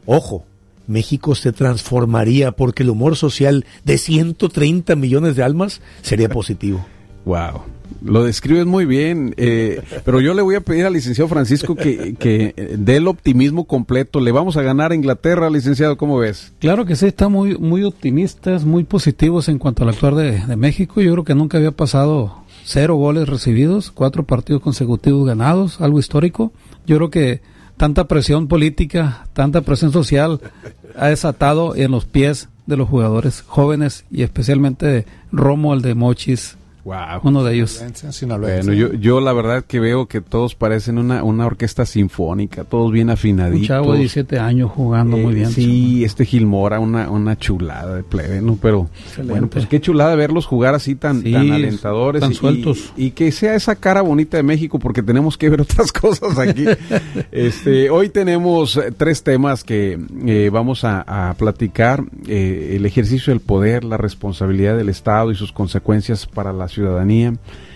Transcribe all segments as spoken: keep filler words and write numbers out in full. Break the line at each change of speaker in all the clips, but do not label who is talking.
ojo, México se transformaría porque el humor social de ciento treinta millones de almas sería positivo.
Wow, lo describes muy bien, eh, pero yo le voy a pedir al licenciado Francisco que, que dé el optimismo completo. Le vamos a ganar a Inglaterra, licenciado, ¿cómo ves?
Claro que sí, están muy, muy optimistas, muy positivos en cuanto al actuar de, de México. Yo creo que nunca había pasado cero goles recibidos, cuatro partidos consecutivos ganados, algo histórico. Yo creo que tanta presión política, tanta presión social ha desatado en los pies de los jugadores jóvenes y especialmente Romo, el de Mochis.
Wow.
Uno de ellos.
Bueno, yo, yo la verdad que veo que todos parecen una, una orquesta sinfónica, todos bien afinaditos.
Un chavo de diecisiete años jugando eh, muy bien.
Sí,
chavo.
Este Gilmora, una, una chulada de plebe, ¿no? Pero excelente. Bueno, pues qué chulada verlos jugar así tan, sí, tan alentadores.
Tan
y,
sueltos.
Y, y que sea esa cara bonita de México, porque tenemos que ver otras cosas aquí. este, hoy tenemos tres temas que eh, vamos a, a platicar. Eh, el ejercicio del poder, la responsabilidad del Estado y sus consecuencias para la ciudadanía.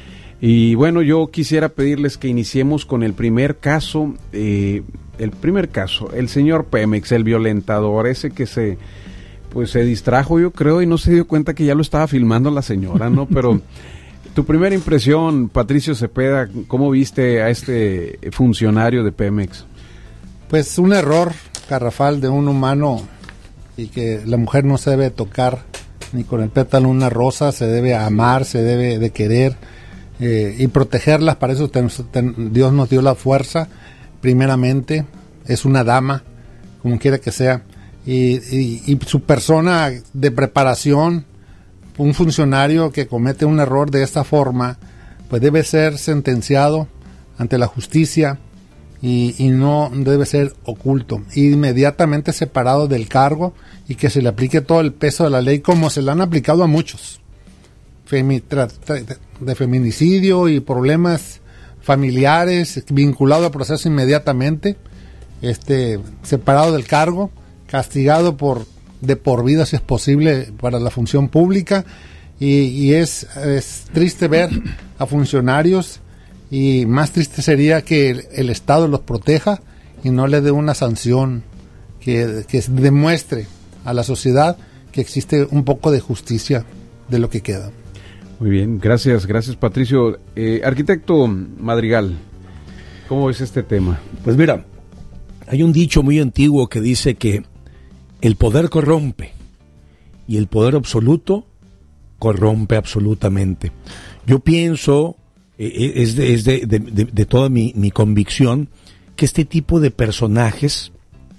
Y bueno, yo quisiera pedirles que iniciemos con el primer caso, eh, el primer caso, el señor Pemex, el violentador, ese que se, pues se distrajo, yo creo, y no se dio cuenta que ya lo estaba filmando la señora, ¿no? Pero tu primera impresión, Patricio Cepeda, ¿cómo viste a este funcionario de Pemex?
Pues un error garrafal de un humano, y que la mujer no se debe tocar ni con el pétalo una rosa, se debe amar, se debe de querer eh, y protegerlas. Para eso ten, ten, Dios nos dio la fuerza, primeramente. Es una dama, como quiera que sea, y, y, y su persona de preparación, un funcionario que comete un error de esta forma, pues debe ser sentenciado ante la justicia y, y no debe ser oculto, inmediatamente separado del cargo, y que se le aplique todo el peso de la ley, como se le han aplicado a muchos Femi, tra, tra, de feminicidio y problemas familiares, vinculado al proceso inmediatamente, este separado del cargo, castigado por de por vida si es posible para la función pública. Y, y es, es triste ver a funcionarios, y más triste sería que el, el Estado los proteja y no le dé una sanción que, que demuestre a la sociedad que existe un poco de justicia de lo que queda.
Muy bien, gracias, gracias Patricio. Eh, arquitecto Madrigal, ¿cómo ves este tema?
Pues mira, hay un dicho muy antiguo que dice que el poder corrompe y el poder absoluto corrompe absolutamente. Yo pienso, eh, es, de, es de, de, de, de toda mi, mi convicción, que este tipo de personajes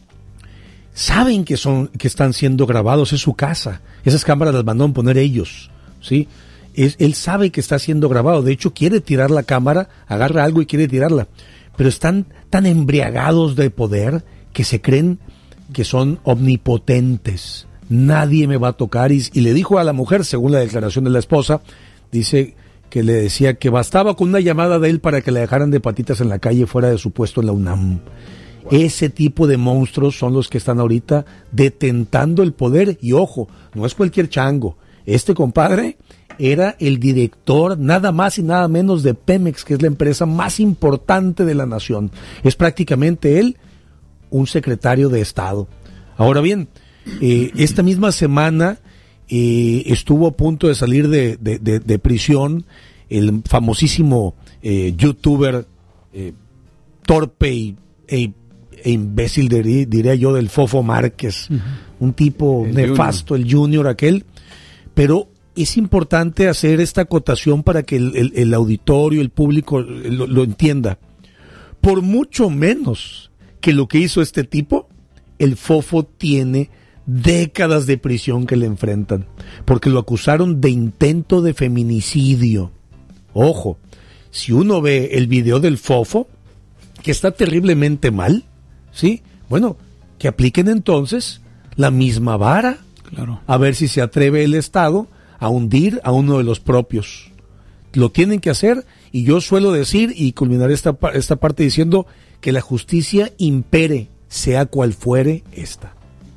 saben que son, que están siendo grabados, es su casa, esas cámaras las mandaron poner ellos, ¿sí? Es, él sabe que está siendo grabado, de hecho quiere tirar la cámara, agarra algo y quiere tirarla, pero están tan embriagados de poder que se creen que son omnipotentes, nadie me va a tocar, y, y le dijo a la mujer, según la declaración de la esposa, dice que le decía que bastaba con una llamada de él para que la dejaran de patitas en la calle fuera de su puesto en la UNAM. Ese tipo de monstruos son los que están ahorita detentando el poder, y ojo, no es cualquier chango. Este compadre era el director nada más y nada menos de Pemex, que es la empresa más importante de la nación. Es prácticamente él un secretario de Estado. Ahora bien, eh, esta misma semana eh, estuvo a punto de salir de, de, de, de prisión el famosísimo eh, youtuber eh, torpe y, e, e imbécil, diría, diría yo, del Fofo Márquez, uh-huh. Un tipo el nefasto, junior. el junior aquel, pero es importante hacer esta acotación para que el, el, el auditorio, el público lo, lo entienda. Por mucho menos que lo que hizo este tipo, el Fofo tiene décadas de prisión que le enfrentan, porque lo acusaron de intento de feminicidio. Ojo, si uno ve el video del Fofo, que está terriblemente mal, ¿sí? Bueno, que apliquen entonces la misma vara, claro. A ver si se atreve el Estado a hundir a uno de los propios. Lo tienen que hacer, y yo suelo decir, y culminar esta, esta parte diciendo, que la justicia impere, sea cual fuere esta.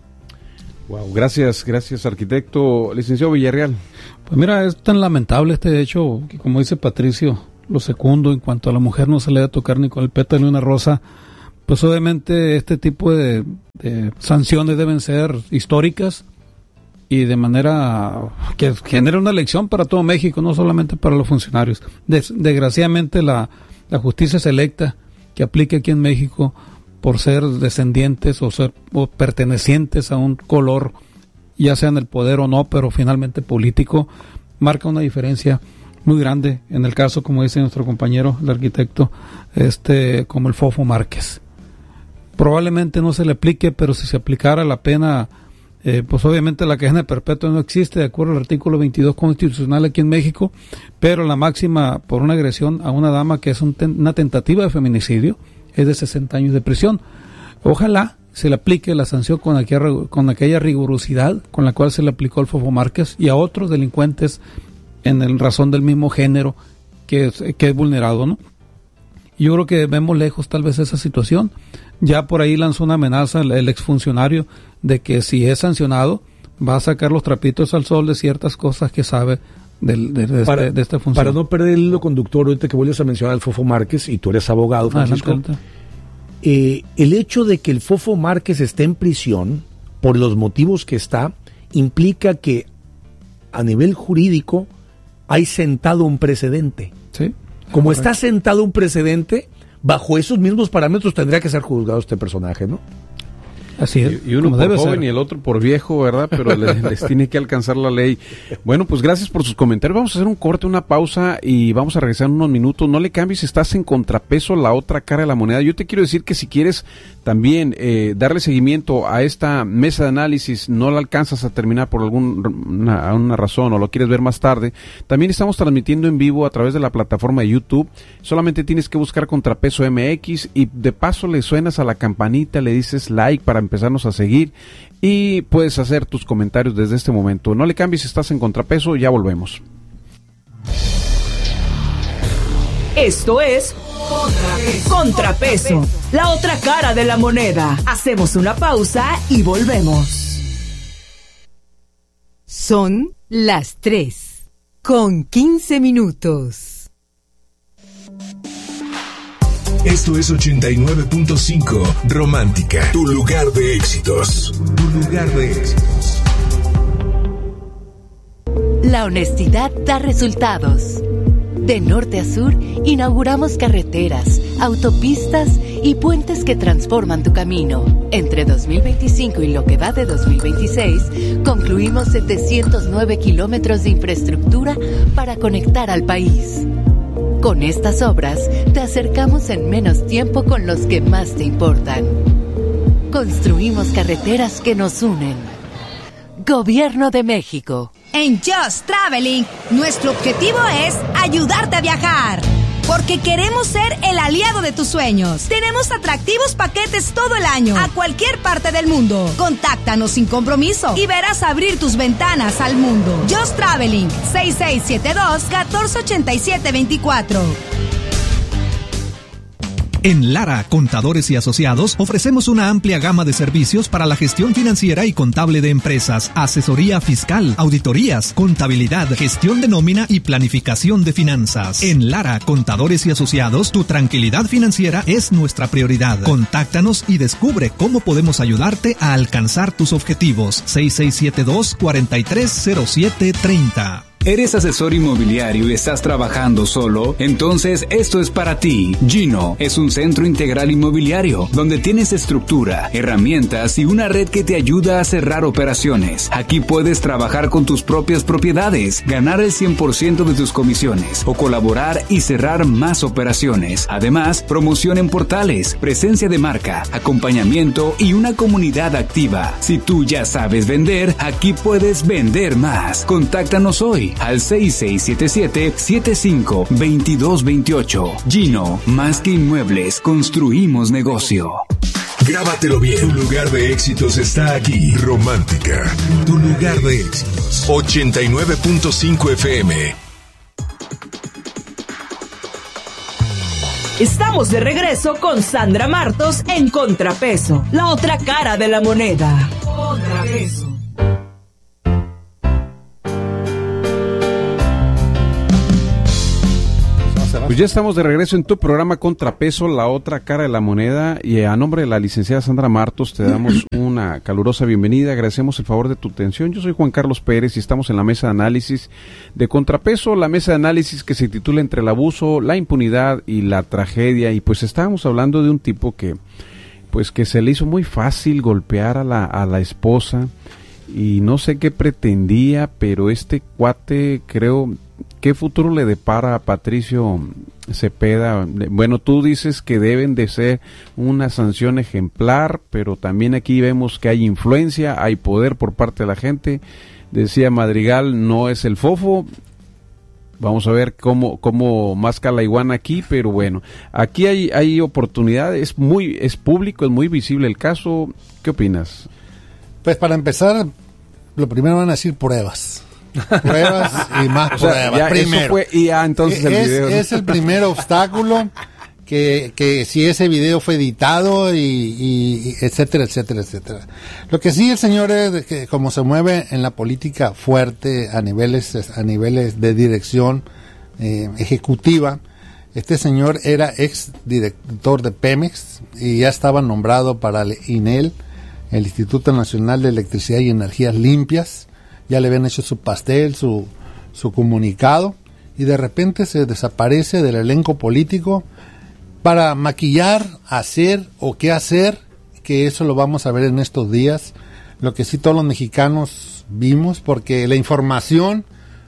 Wow, gracias, gracias arquitecto. Licenciado Villarreal.
Pues mira, es tan lamentable este hecho que, como dice Patricio, lo segundo, en cuanto a la mujer no se le debe tocar ni con el pétalo de una rosa. Pues obviamente este tipo de de sanciones deben ser históricas y de manera que genere una lección para todo México, no solamente para los funcionarios. Des, desgraciadamente la, la justicia selecta que aplica aquí en México por ser descendientes o ser o pertenecientes a un color, ya sea en el poder o no, pero finalmente político, marca una diferencia muy grande en el caso, como dice nuestro compañero, el arquitecto, este, como el Fofo Márquez. Probablemente no se le aplique, pero si se aplicara la pena, eh, pues obviamente la cadena perpetua no existe de acuerdo al artículo veintidós constitucional aquí en México, pero la máxima por una agresión a una dama que es un ten, una tentativa de feminicidio es de sesenta años de prisión. Ojalá se le aplique la sanción con aquella, con aquella rigurosidad con la cual se le aplicó al Fofo Márquez y a otros delincuentes en el razón del mismo género que es, que es vulnerado, ¿no? Yo creo que vemos lejos tal vez esa situación. Ya por ahí lanzó una amenaza el, el exfuncionario de que si es sancionado va a sacar los trapitos al sol de ciertas cosas que sabe del, de, de, para, este, de esta función.
Para no perder el hilo conductor, ahorita que vuelves a mencionar al Fofo Márquez, y tú eres abogado, Francisco,
adelante, adelante.
Eh, el hecho de que el Fofo Márquez esté en prisión por los motivos que está, implica que a nivel jurídico hay sentado un precedente.
Sí.
Como correcto. Está sentado un precedente, bajo esos mismos parámetros tendría que ser juzgado este personaje, ¿no?
Así es.
Y, y uno por joven ser. Y el otro por viejo, ¿verdad? Pero les, les tiene que alcanzar la ley. Bueno, pues gracias por sus comentarios. Vamos a hacer un corte, una pausa y vamos a regresar en unos minutos. No le cambies, estás en Contrapeso, la otra cara de la moneda. Yo te quiero decir que si quieres también eh, darle seguimiento a esta mesa de análisis, no la alcanzas a terminar por alguna una razón o lo quieres ver más tarde, también estamos transmitiendo en vivo a través de la plataforma de YouTube. Solamente tienes que buscar Contrapeso M X y de paso le suenas a la campanita, le dices like para empezarnos a seguir y puedes hacer tus comentarios desde este momento. No le cambies, estás en Contrapeso, ya volvemos.
Esto es Contrapeso. Contrapeso, la otra cara de la moneda. Hacemos una pausa y volvemos.
Son las tres con quince minutos.
Esto es ochenta y nueve punto cinco Romántica, tu lugar de éxitos. Tu lugar de éxitos.
La honestidad da resultados. De norte a sur, inauguramos carreteras, autopistas y puentes que transforman tu camino. Entre dos mil veinticinco y lo que va de dos mil veintiséis, concluimos setecientos nueve kilómetros de infraestructura para conectar al país. Con estas obras, te acercamos en menos tiempo con los que más te importan. Construimos carreteras que nos unen. Gobierno de México.
En Just Traveling, nuestro objetivo es ayudarte a viajar. Porque queremos ser el aliado de tus sueños. Tenemos atractivos paquetes todo el año, a cualquier parte del mundo. Contáctanos sin compromiso y verás abrir tus ventanas al mundo. Just Traveling, seis seis siete dos, uno cuatro ocho siete dos cuatro.
En Lara, Contadores y Asociados, ofrecemos una amplia gama de servicios para la gestión financiera y contable de empresas, asesoría fiscal, auditorías, contabilidad, gestión de nómina y planificación de finanzas. En Lara, Contadores y Asociados, tu tranquilidad financiera es nuestra prioridad. Contáctanos y descubre cómo podemos ayudarte a alcanzar tus objetivos. seis seis siete dos, cuatro tres cero siete tres cero.
¿Eres asesor inmobiliario y estás trabajando solo? Entonces esto es para ti. Gino es un centro integral inmobiliario donde tienes estructura, herramientas y una red que te ayuda a cerrar operaciones. Aquí puedes trabajar con tus propias propiedades, ganar el cien por ciento de tus comisiones o colaborar y cerrar más operaciones. Además, promoción en portales, presencia de marca, acompañamiento y una comunidad activa. Si tú ya sabes vender, aquí puedes vender más. Contáctanos hoy al seis seis siete siete, siete cinco dos dos dos ocho. Gino, más que inmuebles, construimos negocio.
Grábatelo bien. Tu lugar de éxitos está aquí. Romántica, tu lugar de éxitos. ochenta y nueve punto cinco F M.
Estamos de regreso con Sandra Martos en Contrapeso, la otra cara de la moneda. Contrapeso.
Pues ya estamos de regreso en tu programa Contrapeso, la otra cara de la moneda, y a nombre de la licenciada Sandra Martos te damos una calurosa bienvenida, agradecemos el favor de tu atención. Yo soy Juan Carlos Pérez y estamos en la mesa de análisis de Contrapeso, la mesa de análisis que se titula Entre el abuso, la impunidad y la tragedia, y pues estábamos hablando de un tipo que pues que se le hizo muy fácil golpear a la, a la esposa, y no sé qué pretendía, pero este cuate, creo, ¿qué futuro le depara a Patricio Cepeda? Bueno, tú dices que deben de ser una sanción ejemplar, pero también aquí vemos que hay influencia, hay poder por parte de la gente. Decía Madrigal, no es el fofo. Vamos a ver cómo, cómo masca la iguana aquí, pero bueno, aquí hay, hay oportunidades, es muy, es público, es muy visible el caso. ¿Qué opinas?
Pues para empezar, lo primero van a decir pruebas. Pruebas y más
o sea,
pruebas.
Ya,
primero.
Eso fue, y ya entonces el
es,
video, ¿no?
es el primer obstáculo que, que si ese video fue editado y, y etcétera, etcétera, etcétera. Lo que sí el señor es que como se mueve en la política fuerte a niveles, a niveles de dirección eh, ejecutiva. Este señor era ex director de Pemex y ya estaba nombrado para el I N E L, el Instituto Nacional de Electricidad y Energías Limpias. Ya le habían hecho su pastel, su, su comunicado, y de repente se desaparece del elenco político para maquillar, hacer o qué hacer, que eso lo vamos a ver en estos días. Lo que sí todos los mexicanos vimos, porque la información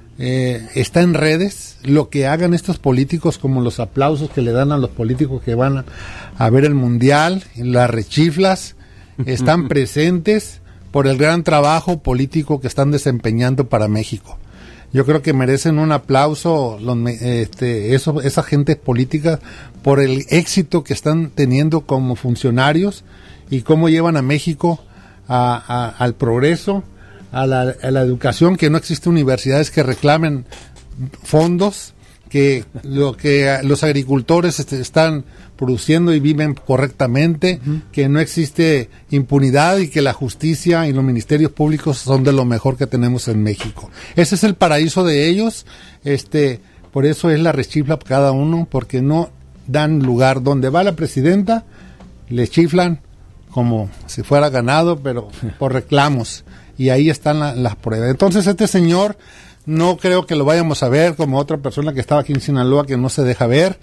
eh, está en redes. Lo que hagan estos políticos, como los aplausos que le dan a los políticos que van a, a ver el mundial, las rechiflas, están presentes por el gran trabajo político que están desempeñando para México. Yo creo que merecen un aplauso los, este, eso, esas gentes políticas por el éxito que están teniendo como funcionarios y cómo llevan a México a, a, al progreso, a la, a la educación, que no existe universidades que reclamen fondos, que lo que los agricultores est- están produciendo y viven correctamente, uh-huh. que no existe impunidad y que la justicia y los ministerios públicos son de lo mejor que tenemos en México. Ese es el paraíso de ellos, este, por eso es la rechifla cada uno, porque no dan lugar. Donde va la presidenta, le chiflan como si fuera ganado, pero por reclamos, y ahí están la, las pruebas. Entonces este señor no creo que lo vayamos a ver como otra persona que estaba aquí en Sinaloa, que no se deja ver,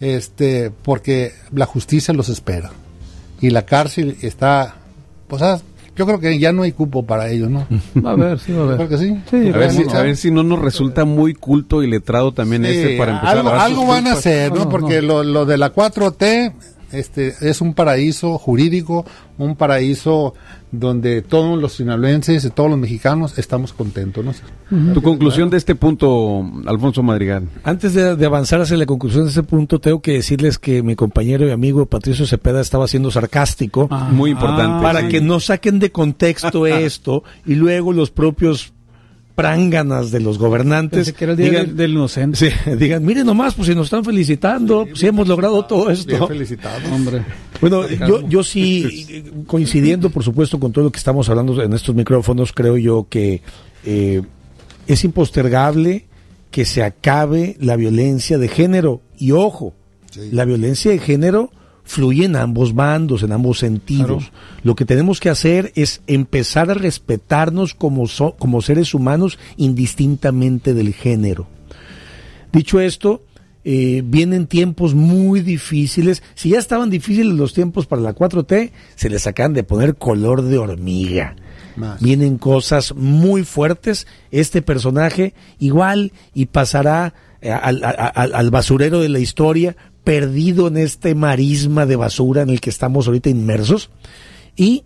este, porque la justicia los espera. Y la cárcel está, pues, ah, yo creo que ya no hay cupo para ellos, ¿no?
Va a ver, sí, va a ver.
Creo que sí.
Sí,
a, ver si, a ver si no nos resulta muy culto y letrado también sí, este para empezar
algo,
a dar
algo van a hacer, ¿no?
No,
Porque
no.
Lo, lo de la cuatro T este, es un paraíso jurídico, un paraíso donde todos los sinaloenses y todos los mexicanos estamos contentos, ¿no?
Uh-huh. Tu conclusión de este punto, Alfonso Madrigal.
Antes de, de avanzar hacia la conclusión de este punto, tengo que decirles que mi compañero y amigo Patricio Cepeda estaba siendo sarcástico.
Ah, muy importante.
Para
sí.
que no saquen de contexto esto y luego los propios pránganas de los gobernantes
que era el día
digan,
del, del inocente.
Sí, digan, miren nomás, pues si nos están felicitando, si sí, hemos logrado todo esto.
Bien felicitados.
Hombre.
Bueno, yo, yo sí, coincidiendo por supuesto con todo lo que estamos hablando en estos micrófonos, creo yo que eh, es impostergable que se acabe la violencia de género. Y ojo, sí. La violencia de género fluye en ambos bandos, en ambos sentidos. Claro. Lo que tenemos que hacer es empezar a respetarnos como, so, como seres humanos indistintamente del género. Dicho esto, eh, vienen tiempos muy difíciles. Si ya estaban difíciles los tiempos para la cuatro T, se les acaban de poner color de hormiga. Más. Vienen cosas muy fuertes. Este personaje igual y pasará al, al, al basurero de la historia, perdido en este marisma de basura en el que estamos ahorita inmersos. Y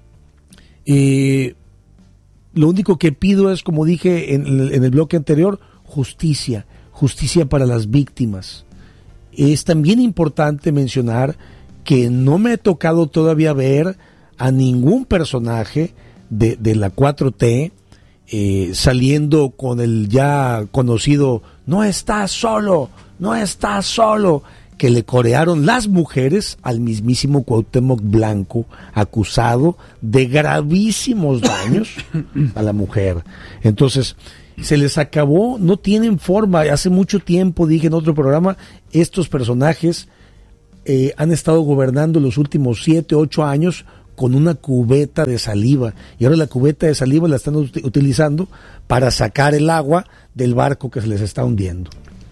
eh, lo único que pido es, como dije en, en el bloque anterior, justicia, justicia para las víctimas. Es también importante mencionar que no me ha tocado todavía ver a ningún personaje de, de la cuatro T eh, saliendo con el ya conocido "no estás solo, no estás solo", que le corearon las mujeres al mismísimo Cuauhtémoc Blanco, acusado de gravísimos daños a la mujer. Entonces, Se les acabó, no tienen forma. Hace mucho tiempo dije en otro programa, estos personajes eh, han estado gobernando los últimos siete, ocho años con una cubeta de saliva, y ahora la cubeta de saliva la están ut- utilizando para sacar el agua del barco que se les está hundiendo.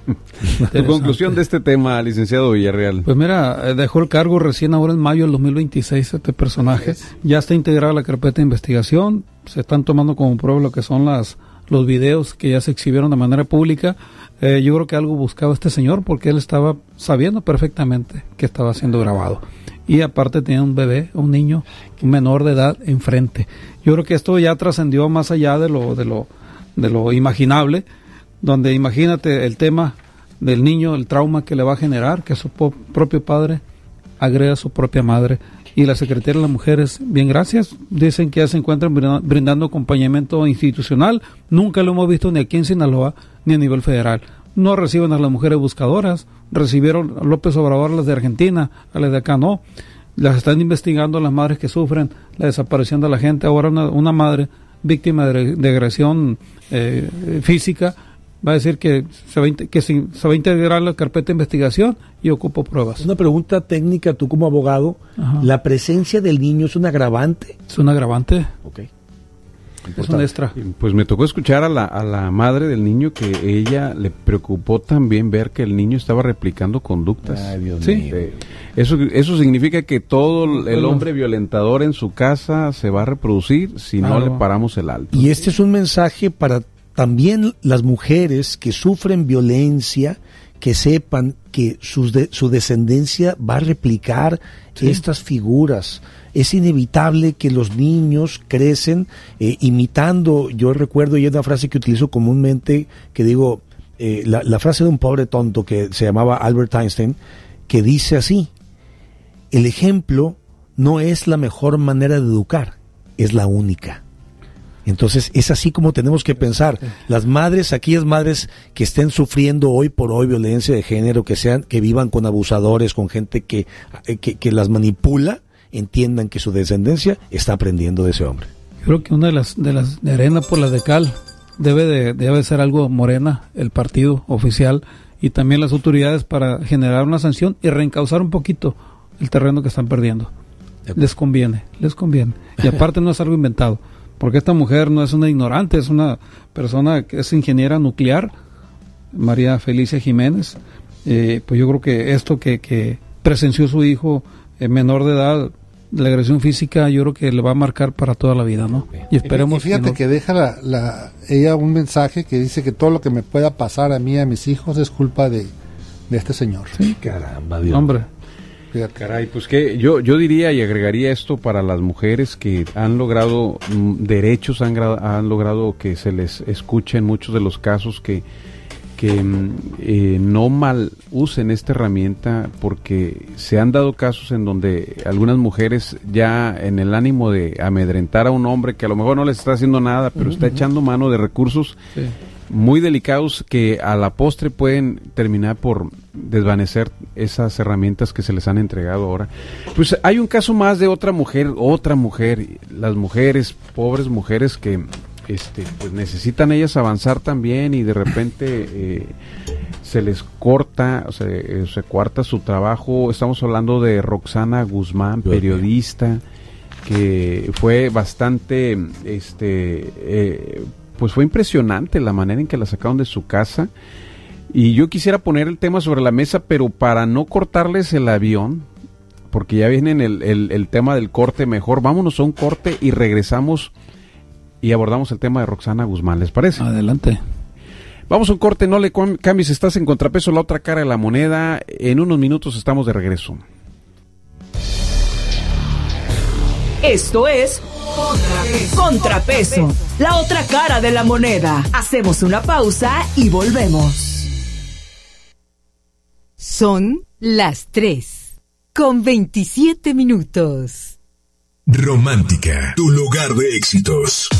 Tu conclusión de este tema, licenciado Villarreal.
Pues mira, dejó el cargo recién ahora en mayo del dos mil veintiséis este personaje. Ya está integrada la carpeta de investigación, se están tomando como prueba lo que son las los videos que ya se exhibieron de manera pública. Eh, yo creo que algo buscaba este señor porque él estaba sabiendo perfectamente que estaba siendo grabado. Y aparte tenía un bebé, un niño, un menor de edad enfrente. Yo creo que esto ya trascendió más allá de lo, de lo, de lo imaginable, donde imagínate el tema del niño, el trauma que le va a generar, que su po- propio padre agrega a su propia madre. Y la Secretaría de las Mujeres, bien gracias, dicen que ya se encuentran brinda- brindando acompañamiento institucional. Nunca lo hemos visto ni aquí en Sinaloa, ni a nivel federal. No reciben a las mujeres buscadoras, recibieron a López Obrador, las de Argentina, a las de acá no. Las están investigando las madres que sufren la desaparición de la gente. Ahora una, una madre víctima de, de agresión eh, física va a decir que se va a, que se, se va a integrar la carpeta de investigación y ocupo pruebas.
Una pregunta técnica, tú como abogado,
Ajá.
¿la presencia del niño es un agravante?
Es un agravante.
Ok.
Es un extra.
Pues me tocó escuchar a la, a la madre del niño que ella le preocupó también ver que el niño estaba replicando conductas.
Ay, Dios
Sí.
mío.
Eh, eso, eso significa que todo el hombre violentador en su casa se va a reproducir si no
Claro.
le paramos el alto.
Y este es un mensaje para también las mujeres que sufren violencia, que sepan que sus de, su descendencia va a replicar sí. estas figuras. Es inevitable que los niños crecen eh, imitando. Yo recuerdo, y es una frase que utilizo comúnmente, que digo, eh, la, la frase de un pobre tonto que se llamaba Albert Einstein, que dice así: el ejemplo no es la mejor manera de educar, es la única. Entonces es así como tenemos que pensar. Las madres, aquellas madres que estén sufriendo hoy por hoy violencia de género, que sean, que vivan con abusadores, con gente que, que, que las manipula, entiendan que su descendencia está aprendiendo de ese hombre.
Yo creo que una de las de las de arena por la de cal debe de debe ser algo Morena, el partido oficial, y también las autoridades para generar una sanción y reencauzar un poquito el terreno que están perdiendo. Les conviene, les conviene. Y aparte no es algo inventado. Porque esta mujer no es una ignorante, es una persona que es ingeniera nuclear, María Felicia Jiménez. Eh, pues yo creo que esto que, que presenció su hijo eh, menor de edad, la agresión física, yo creo que le va a marcar para toda la vida, ¿no? Y esperemos.
Y fíjate que, no... que deja la, la, ella un mensaje que dice que todo lo que me pueda pasar a mí y a mis hijos es culpa de, de este señor.
Sí,
caramba, Dios.
Hombre.
Fíjate. Caray, pues que yo yo diría y agregaría esto para las mujeres que han logrado mm, derechos, han, han logrado que se les escuche en muchos de los casos, que que mm, eh, no mal usen esta herramienta, porque se han dado casos en donde algunas mujeres ya en el ánimo de amedrentar a un hombre que a lo mejor no les está haciendo nada, pero uh-huh. está echando mano de recursos sí. muy delicados que a la postre pueden terminar por desvanecer esas herramientas que se les han entregado ahora. Pues hay un caso más de otra mujer, otra mujer, las mujeres, pobres mujeres que este pues necesitan ellas avanzar también y de repente eh, se les corta, o sea, eh, se cuarta su trabajo. Estamos hablando de Roxana Guzmán, periodista, que fue bastante este eh, pues fue impresionante la manera en que la sacaron de su casa. Y yo quisiera poner el tema sobre la mesa, pero para no cortarles el avión, porque ya viene el, el, el tema del corte, mejor vámonos a un corte y regresamos y abordamos el tema de Roxana Guzmán, ¿les parece?
Adelante.
Vamos a un corte, no le cambies, estás en Contrapeso, la otra cara de la moneda. En unos minutos estamos de regreso.
Esto es Contrapeso, la otra cara de la moneda. Hacemos una pausa y volvemos.
Son las tres con veintisiete minutos.
Romántica, tu lugar de éxitos.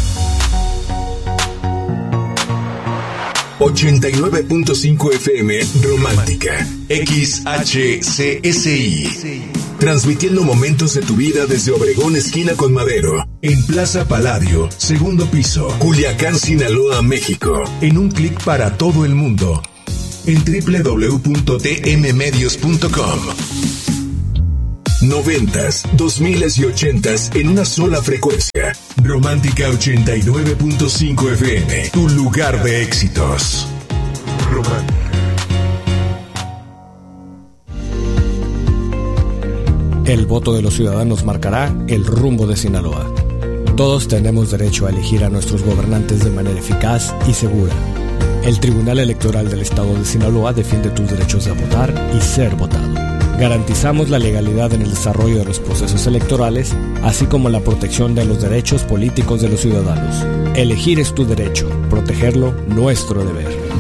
ochenta y nueve punto cinco F M Romántica, X H C S I. Transmitiendo momentos de tu vida desde Obregón, esquina con Madero. En Plaza Palladio, segundo piso, Culiacán, Sinaloa, México. En un clic para todo el mundo. En doble u doble u doble u punto t m medios punto com. Noventas, dos miles y ochentas en una sola frecuencia. Romántica ochenta y nueve punto cinco F M. Tu lugar de éxitos. Romántica.
El voto de los ciudadanos marcará el rumbo de Sinaloa. Todos tenemos derecho a elegir a nuestros gobernantes de manera eficaz y segura. El Tribunal Electoral del Estado de Sinaloa defiende tus derechos de votar y ser votado. Garantizamos la legalidad en el desarrollo de los procesos electorales, así como la protección de los derechos políticos de los ciudadanos. Elegir es tu derecho, protegerlo, nuestro deber.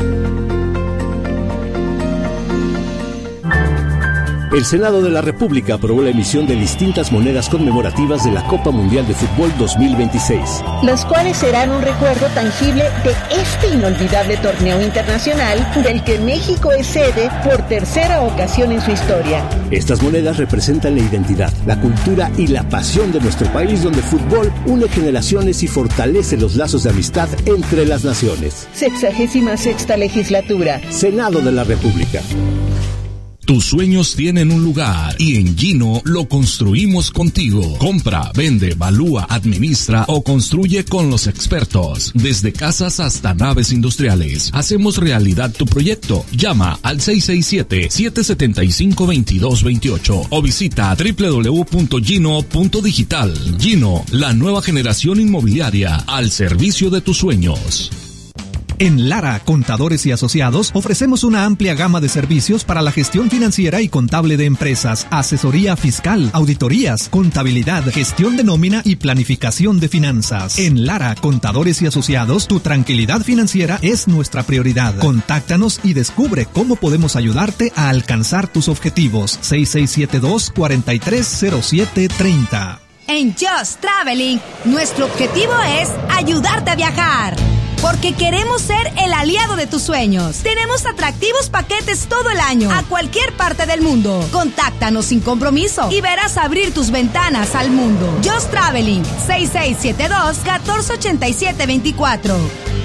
El Senado de la República aprobó la emisión de distintas monedas conmemorativas de la Copa Mundial de Fútbol dos mil veintiséis.
Las cuales serán un recuerdo tangible de este inolvidable torneo internacional del que México es sede por tercera ocasión en su historia.
Estas monedas representan la identidad, la cultura y la pasión de nuestro país, donde el fútbol une generaciones y fortalece los lazos de amistad entre las naciones.
Sexagésima sexta legislatura.
Senado de la República.
Tus sueños tienen un lugar y en Gino lo construimos contigo. Compra, vende, valúa, administra o construye con los expertos. Desde casas hasta naves industriales. Hacemos realidad tu proyecto. Llama al seis seis siete, siete siete cinco, dos dos dos ocho o visita doble u doble u doble u punto gino punto digital. Gino, la nueva generación inmobiliaria al servicio de tus sueños.
En Lara, Contadores y Asociados, ofrecemos una amplia gama de servicios para la gestión financiera y contable de empresas, asesoría fiscal, auditorías, contabilidad, gestión de nómina y planificación de finanzas. En Lara, Contadores y Asociados, tu tranquilidad financiera es nuestra prioridad. Contáctanos y descubre cómo podemos ayudarte a alcanzar tus objetivos. seis seis siete dos, cuatro tres cero siete tres cero.
En Just Traveling, nuestro objetivo es ayudarte a viajar. Porque queremos ser el aliado de tus sueños. Tenemos atractivos paquetes todo el año, a cualquier parte del mundo. Contáctanos sin compromiso y verás abrir tus ventanas al mundo. Just Traveling, seis seis siete dos, uno cuatro ocho siete dos cuatro.